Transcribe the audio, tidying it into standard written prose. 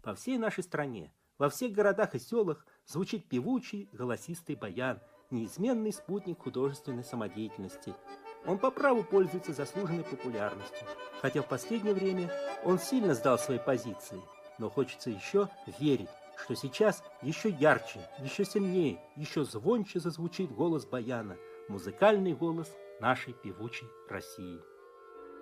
По всей нашей стране, во всех городах и селах звучит певучий, голосистый баян, неизменный спутник художественной самодеятельности. Он по праву пользуется заслуженной популярностью, хотя в последнее время он сильно сдал свои позиции. Но хочется еще верить, что сейчас еще ярче, еще сильнее, еще звонче зазвучит голос баяна, музыкальный голос нашей певучей России.